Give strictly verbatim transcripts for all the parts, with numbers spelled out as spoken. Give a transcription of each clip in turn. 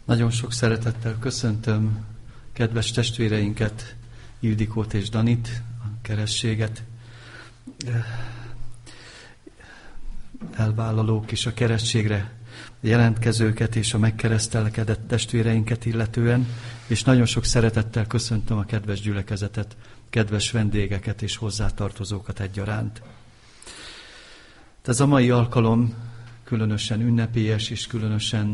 Nagyon sok szeretettel köszöntöm kedves testvéreinket, Ildikót és Danit, a kerességet, elvállalók és a kerességre jelentkezőket és a megkeresztelkedett testvéreinket illetően, és nagyon sok szeretettel köszöntöm a kedves gyülekezetet, kedves vendégeket és hozzátartozókat egyaránt. Ez a mai alkalom különösen ünnepélyes és különösen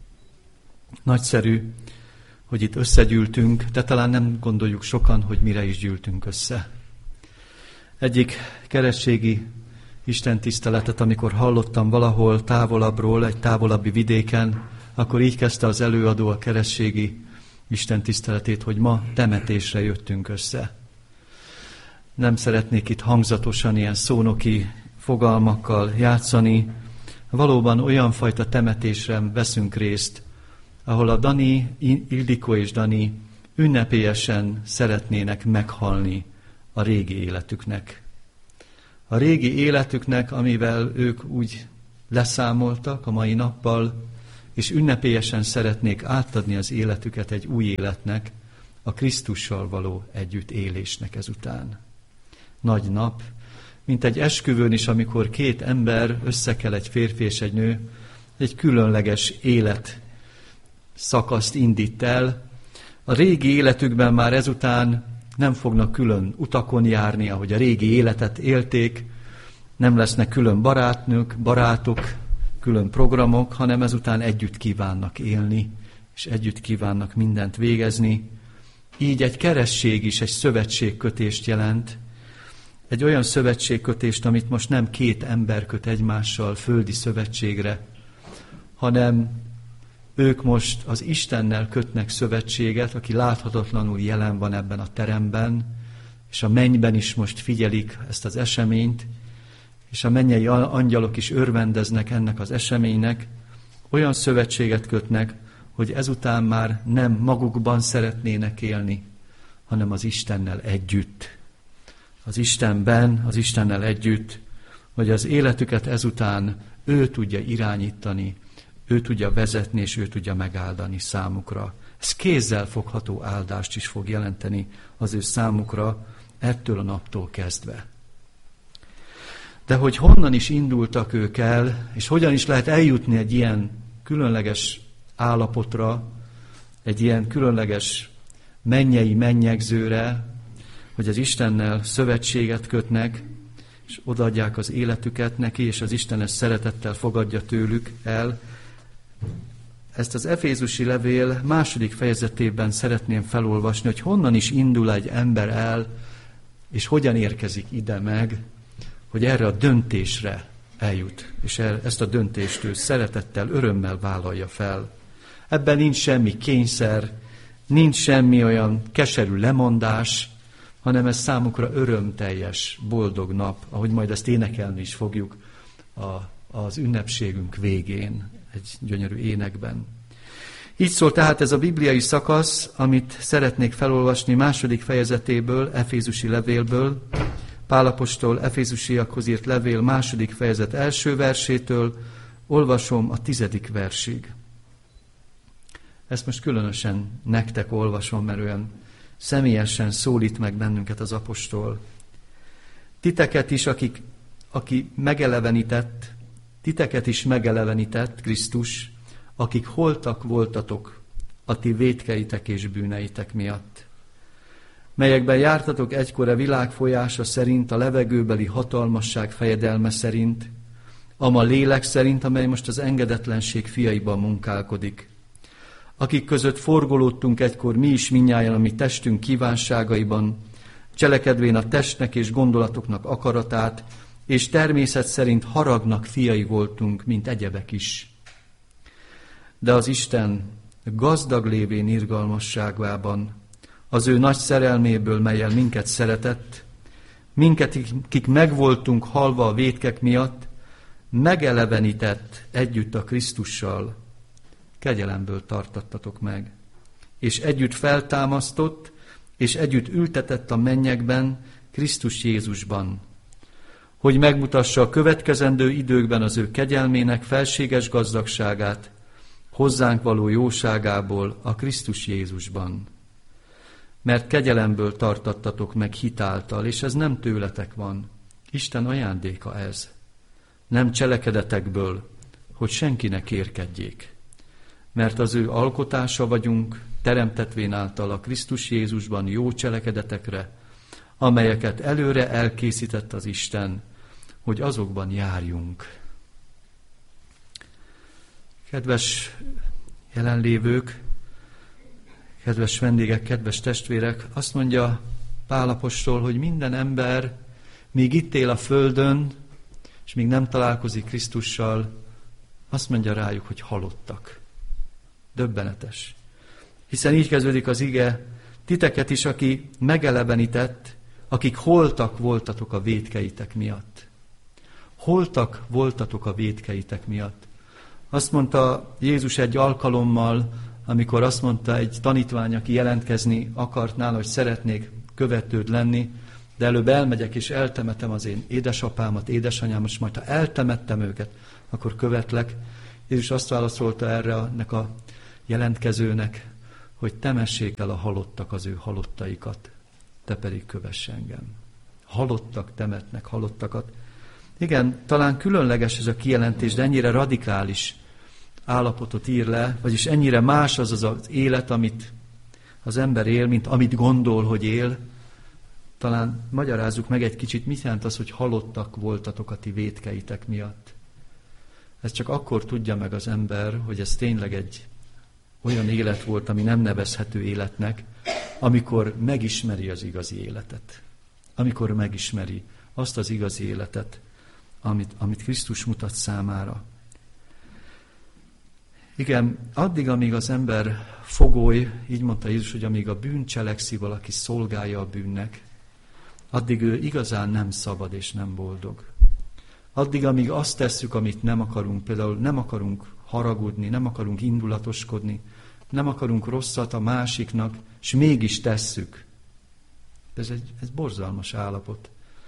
nagyszerű, hogy itt összegyűltünk, de talán nem gondoljuk sokan, hogy mire is gyűltünk össze. Egyik kerességi istentiszteletet, amikor hallottam valahol távolabbról, egy távolabbi vidéken, akkor így kezdte az előadó a kerességi istentiszteletét, hogy ma temetésre jöttünk össze. Nem szeretnék itt hangzatosan ilyen szónoki fogalmakkal játszani. Valóban olyan fajta temetésre veszünk részt, ahol a Dani, Ildikó és Dani ünnepélyesen szeretnének meghalni a régi életüknek. A régi életüknek, amivel ők úgy leszámoltak a mai nappal, és ünnepélyesen szeretnék átadni az életüket egy új életnek, a Krisztussal való együtt élésnek ezután. Nagy nap, mint egy esküvőn is, amikor két ember összekel, egy férfi és egy nő, egy különleges élet szakaszt indít el. A régi életükben már ezután nem fognak külön utakon járni, ahogy a régi életet élték, nem lesznek külön barátnők, barátok, külön programok, hanem ezután együtt kívánnak élni, és együtt kívánnak mindent végezni. Így egy keresség is egy szövetségkötést jelent, egy olyan szövetségkötést, amit most nem két ember köt egymással földi szövetségre, hanem ők most az Istennel kötnek szövetséget, aki láthatatlanul jelen van ebben a teremben, és a mennyben is most figyelik ezt az eseményt, és a mennyei angyalok is örvendeznek ennek az eseménynek, olyan szövetséget kötnek, hogy ezután már nem magukban szeretnének élni, hanem az Istennel együtt. Az Istenben, az Istennel együtt, hogy az életüket ezután ő tudja irányítani, ő tudja vezetni, és ő tudja megáldani számukra. Ez kézzel fogható áldást is fog jelenteni az ő számukra ettől a naptól kezdve. De hogy honnan is indultak ők el, és hogyan is lehet eljutni egy ilyen különleges állapotra, egy ilyen különleges mennyei mennyegzőre, hogy az Istennel szövetséget kötnek, és odaadják az életüket neki, és az Istenes szeretettel fogadja tőlük el. Ezt az Efézusi levél második fejezetében szeretném felolvasni, hogy honnan is indul egy ember el, és hogyan érkezik ide meg, hogy erre a döntésre eljut, és ezt a döntést ő szeretettel, örömmel vállalja fel. Ebben nincs semmi kényszer, nincs semmi olyan keserű lemondás, hanem ez számukra örömteljes, boldog nap, ahogy majd ezt énekelni is fogjuk a, az ünnepségünk végén, egy gyönyörű énekben. Így szól tehát ez a bibliai szakasz, amit szeretnék felolvasni második fejezetéből, Efézusi levélből, Pál apostol Efézusiakhoz írt levél második fejezet első versétől, olvasom a tizedik versig. Ezt most különösen nektek olvasom, mert olyan személyesen szólít meg bennünket az apostol. Titeket is, akik, aki megelevenített, titeket is megelevenített Krisztus, akik holtak voltatok a ti vétkeitek és bűneitek miatt, melyekben jártatok egykor a világ folyása szerint, a levegőbeli hatalmasság fejedelme szerint, ama lélek szerint, amely most az engedetlenség fiaiban munkálkodik, akik között forgolódtunk egykor mi is mindnyájan a mi testünk kívánságaiban, cselekedvén a testnek és gondolatoknak akaratát, és természet szerint haragnak fiai voltunk, mint egyebek is. De az Isten gazdag lévén irgalmasságában, az ő nagy szerelméből, mellyel minket szeretett, minket, kik megvoltunk halva a vétkek miatt, megelevenített együtt a Krisztussal, kegyelemből tartattatok meg, és együtt feltámasztott, és együtt ültetett a mennyekben, Krisztus Jézusban, hogy megmutassa a következendő időkben az ő kegyelmének felséges gazdagságát, hozzánk való jóságából a Krisztus Jézusban. Mert kegyelemből tartattatok meg hitáltal, és ez nem tőletek van. Isten ajándéka ez. Nem cselekedetekből, hogy senki ne kérkedjék. Mert az ő alkotása vagyunk, teremtetvén által a Krisztus Jézusban jó cselekedetekre, amelyeket előre elkészített az Isten, hogy azokban járjunk. Kedves jelenlévők, kedves vendégek, kedves testvérek, azt mondja Pál apostol, hogy minden ember, míg itt él a földön, és míg nem találkozik Krisztussal, azt mondja rájuk, hogy halottak. Döbbenetes. Hiszen így kezdődik az ige, titeket is, aki megelevenített, akik holtak voltatok a vétkeitek miatt. Holtak voltatok a vétkeitek miatt. Azt mondta Jézus egy alkalommal, amikor azt mondta egy tanítvány, aki jelentkezni akart nála, hogy szeretnék követőd lenni, de előbb elmegyek és eltemetem az én édesapámat, édesanyámat, és majd ha eltemettem őket, akkor követlek. Jézus azt válaszolta erre ennek a jelentkezőnek, hogy temessék el a halottak az ő halottaikat, te pedig kövess engem. Halottak temetnek halottakat. Igen, talán különleges ez a kijelentés, de ennyire radikális állapotot ír le, vagyis ennyire más az az, az élet, amit az ember él, mint amit gondol, hogy él. Talán magyarázzuk meg egy kicsit, mit jelent az, hogy halottak voltatok a ti vétkeitek miatt. Ez csak akkor tudja meg az ember, hogy ez tényleg egy olyan élet volt, ami nem nevezhető életnek, amikor megismeri az igazi életet. Amikor megismeri azt az igazi életet, amit, amit Krisztus mutat számára. Igen, addig, amíg az ember fogoly, így mondta Jézus, hogy amíg a bűn cselekszi, valaki szolgálja a bűnnek, addig ő igazán nem szabad és nem boldog. Addig, amíg azt tesszük, amit nem akarunk, például nem akarunk haragudni, nem akarunk indulatoskodni, nem akarunk rosszat a másiknak, és mégis tesszük. Ez egy ez borzalmas állapot.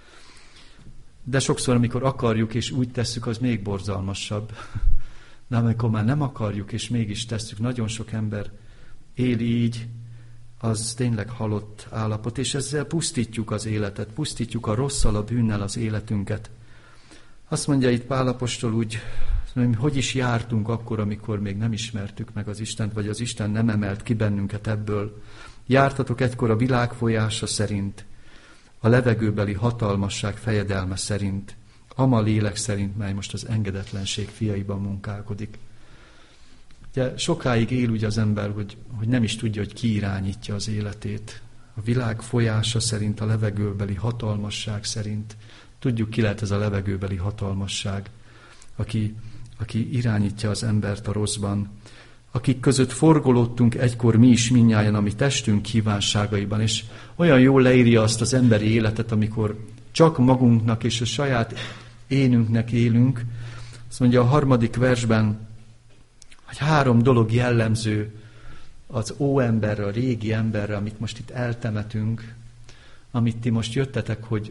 De sokszor, amikor akarjuk és úgy tesszük, az még borzalmasabb. De amikor már nem akarjuk és mégis tesszük, nagyon sok ember él így, az tényleg halott állapot, és ezzel pusztítjuk az életet, pusztítjuk a rosszal, a bűnnel az életünket. Azt mondja itt Pál apostol úgy, hogy is jártunk akkor, amikor még nem ismertük meg az Istent, vagy az Isten nem emelt ki bennünket ebből. Jártatok egykor a világ folyása szerint, a levegőbeli hatalmasság fejedelme szerint, ama lélek szerint, mely most az engedetlenség fiaiban munkálkodik. Ugye sokáig él úgy az ember, hogy, hogy nem is tudja, hogy ki irányítja az életét. A világ folyása szerint, a levegőbeli hatalmasság szerint. Tudjuk, ki lehet ez a levegőbeli hatalmasság, aki, aki irányítja az embert a rosszban. Akik között forgolódtunk egykor mi is mindnyájan a mi testünk kívánságaiban, és olyan jól leírja azt az emberi életet, amikor csak magunknak és a saját énünknek élünk. Azt mondja a harmadik versben, hogy három dolog jellemző az óemberre, a régi emberre, amit most itt eltemetünk, amit ti most jöttetek, hogy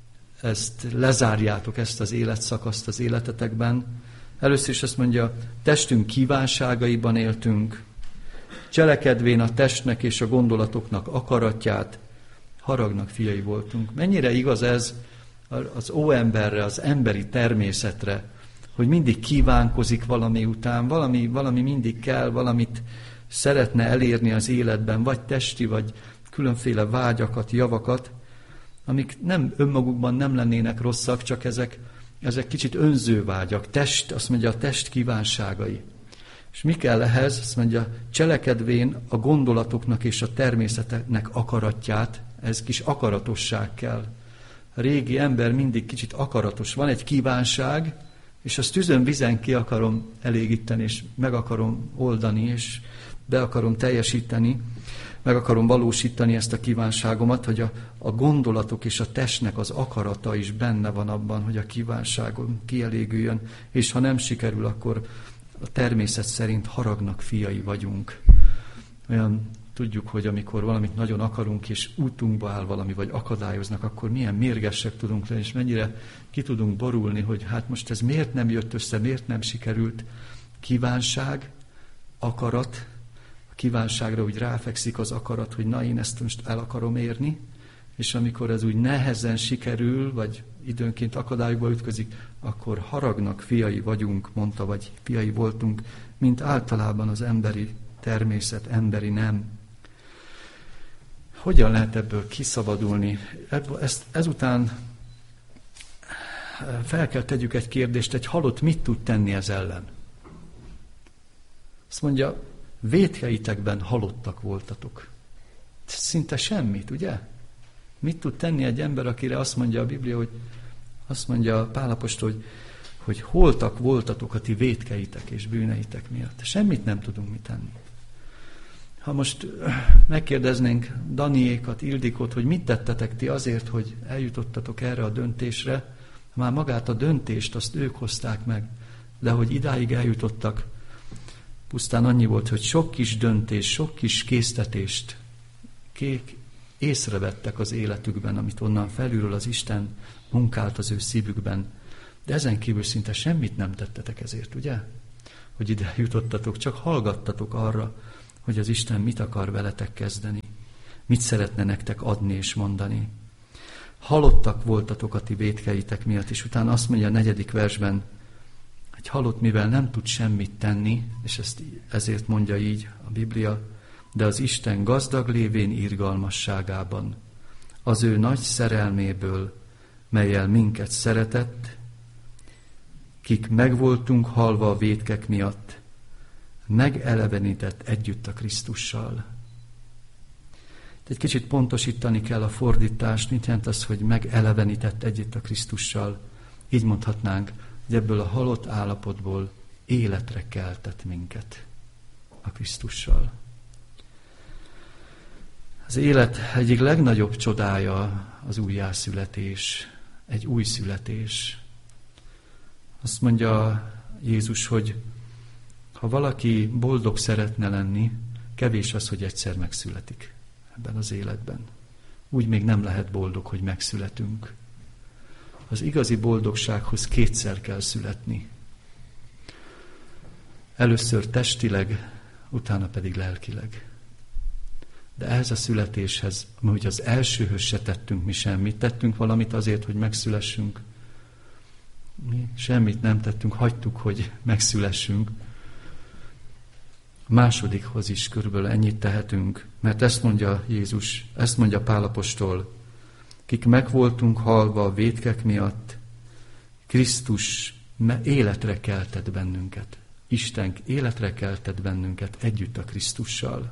ezt lezárjátok, ezt az életszakaszt az életetekben. Először is azt mondja, testünk kívánságaiban éltünk, cselekedvén a testnek és a gondolatoknak akaratját, haragnak fiai voltunk. Mennyire igaz ez az óemberre, az emberi természetre, hogy mindig kívánkozik valami után, valami, valami mindig kell, valamit szeretne elérni az életben, vagy testi, vagy különféle vágyakat, javakat, amik nem önmagukban nem lennének rosszak, csak ezek, ezek kicsit önző vágyak. Test, azt mondja, a test kívánságai. És mi kell ehhez? Azt mondja, cselekedvén a gondolatoknak és a természetnek akaratját, ez kis akaratosság kell. A régi ember mindig kicsit akaratos. Van egy kívánság, és azt tüzön vizen ki akarom elégíteni, és meg akarom oldani, és be akarom teljesíteni, meg akarom valósítani ezt a kívánságomat, hogy a, a gondolatok és a testnek az akarata is benne van abban, hogy a kívánságom kielégüljön, és ha nem sikerül, akkor a természet szerint haragnak fiai vagyunk. Olyan tudjuk, hogy amikor valamit nagyon akarunk, és útunkba áll valami, vagy akadályoznak, akkor milyen mérgesek tudunk lenni, és mennyire ki tudunk borulni, hogy hát most ez miért nem jött össze, miért nem sikerült. Kívánság, akarat, a kívánságra úgy ráfekszik az akarat, hogy na, én ezt most el akarom érni, és amikor ez úgy nehezen sikerül, vagy időnként akadályokba ütközik, akkor haragnak fiai vagyunk, mondta, vagy fiai voltunk, mint általában az emberi természet, emberi nem. Hogyan lehet ebből kiszabadulni? Ezt, ezután fel kell tegyük egy kérdést, egy halott mit tud tenni ez ellen? Azt mondja, vétkeitekben halottak voltatok. Szinte semmit, ugye? Mit tud tenni egy ember, akire azt mondja a Biblia, hogy azt mondja Pál apostol, hogy, hogy holtak voltatok a ti vétkeitek és bűneitek miatt. Semmit nem tudunk mit tenni. Ha most megkérdeznénk Daniékat, Ildikot, hogy mit tettetek ti azért, hogy eljutottatok erre a döntésre, már magát a döntést azt ők hozták meg, de hogy idáig eljutottak, pusztán annyi volt, hogy sok kis döntés, sok kis késztetést kék észrevettek az életükben, amit onnan felülről az Isten munkált az ő szívükben. De ezen kívül szinte semmit nem tettetek ezért, ugye? Hogy ide jutottatok, csak hallgattatok arra, hogy az Isten mit akar veletek kezdeni, mit szeretne nektek adni és mondani. Halottak voltatok a ti vétkeitek miatt, és utána azt mondja a negyedik versben, hogy halott, mivel nem tud semmit tenni, és ezt ezért mondja így a Biblia, de az Isten gazdag lévén irgalmasságában, az ő nagy szerelméből, mellyel minket szeretett, kik megvoltunk halva a vétkek miatt, megelevenített együtt a Krisztussal. Egy kicsit pontosítani kell a fordítást, mit jelent az, hogy megelevenített együtt a Krisztussal. Így mondhatnánk, hogy ebből a halott állapotból életre keltett minket a Krisztussal. Az élet egyik legnagyobb csodája az újjászületés, egy új születés. Azt mondja Jézus, hogy ha valaki boldog szeretne lenni, kevés az, hogy egyszer megszületik ebben az életben. Úgy még nem lehet boldog, hogy megszületünk. Az igazi boldogsághoz kétszer kell születni. Először testileg, utána pedig lelkileg. De ehhez a születéshez, hogy az elsőhöz se tettünk mi semmit, tettünk valamit azért, hogy megszülessünk. Mi semmit nem tettünk, hagytuk, hogy megszülessünk. A másodikhoz is körülbelül ennyit tehetünk, mert ezt mondja Jézus, ezt mondja Pál apostol, kik meg voltunk halva a vétkek miatt, Krisztus életre keltett bennünket. Isten életre keltett bennünket együtt a Krisztussal.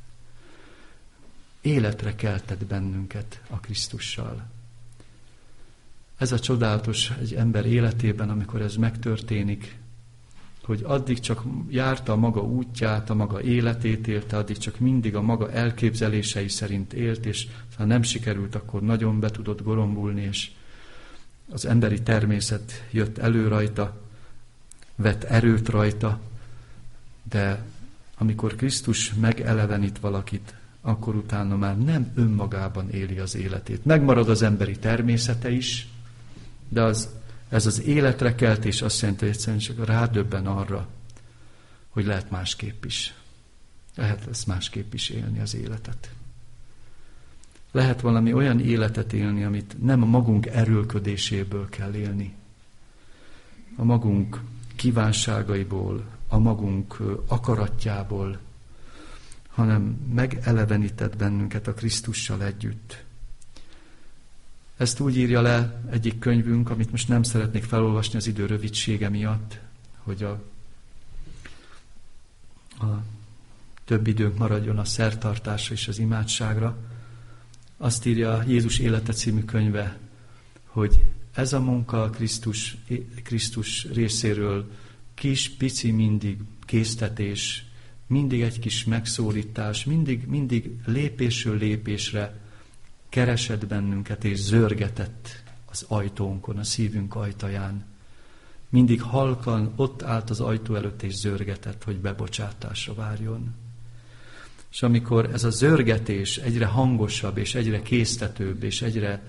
Életre keltett bennünket a Krisztussal. Ez a csodálatos egy ember életében, amikor ez megtörténik, hogy addig csak járta a maga útját, a maga életét élte, addig csak mindig a maga elképzelései szerint élt, és ha nem sikerült, akkor nagyon be tudott gorombulni, és az emberi természet jött elő rajta, vett erőt rajta, de amikor Krisztus megelevenít valakit, akkor utána már nem önmagában éli az életét. Megmarad az emberi természete is, de az, ez az életre keltés azt jelenti, hogy egyszerűen csak rádöbben arra, hogy lehet másképp is. Lehet ezt másképp is élni az életet. Lehet valami olyan életet élni, amit nem a magunk erőlködéséből kell élni. A magunk kívánságaiból, a magunk akaratjából, hanem megelevenített bennünket a Krisztussal együtt. Ezt úgy írja le egyik könyvünk, amit most nem szeretnék felolvasni az idő rövidsége miatt, hogy a, a több időnk maradjon a szertartásra és az imádságra. Azt írja Jézus élete című könyve, hogy ez a munka Krisztus, Krisztus részéről kis, pici mindig késztetés, mindig egy kis megszólítás, mindig, mindig lépésről lépésre keresett bennünket és zörgetett az ajtónkon, a szívünk ajtaján. Mindig halkan ott állt az ajtó előtt és zörgetett, hogy bebocsátásra várjon. És amikor ez a zörgetés egyre hangosabb és egyre késztetőbb és egyre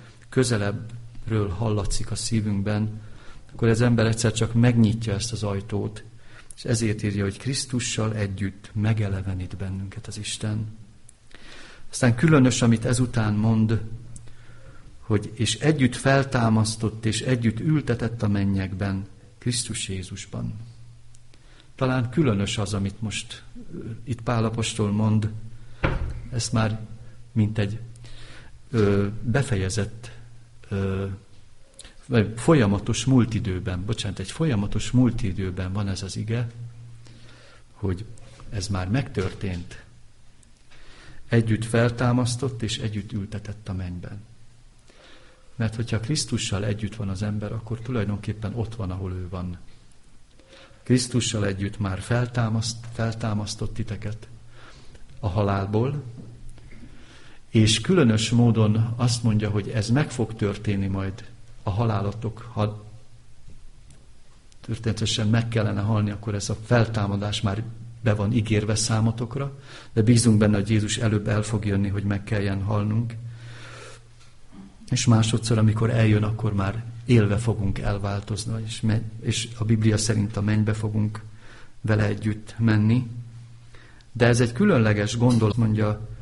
közelebbről hallatszik a szívünkben, akkor az ember egyszer csak megnyitja ezt az ajtót, És ezért írja, hogy Krisztussal együtt megelevenít bennünket az Isten. Aztán különös, amit ezután mond, hogy és együtt feltámasztott, és együtt ültetett a mennyekben, Krisztus Jézusban. Talán különös az, amit most itt Pál apostol mond, ezt már mint egy ö, befejezett, ö, folyamatos múlt időben, bocsánat, egy folyamatos múlt időben van ez az ige, hogy ez már megtörtént. Együtt feltámasztott, és együtt ültetett a mennyben. Mert hogyha Krisztussal együtt van az ember, akkor tulajdonképpen ott van, ahol ő van. Krisztussal együtt már feltámaszt, feltámasztott titeket a halálból, és különös módon azt mondja, hogy ez meg fog történni majd a halálatok, ha történetesen meg kellene halni, akkor ez a feltámadás már be van ígérve számotokra, de bízunk benne, hogy Jézus előbb el fog jönni, hogy meg kelljen halnunk. És másodszor, amikor eljön, akkor már élve fogunk elváltozni, és, me- és a Biblia szerint a mennybe fogunk vele együtt menni. De ez egy különleges gondolat, mondja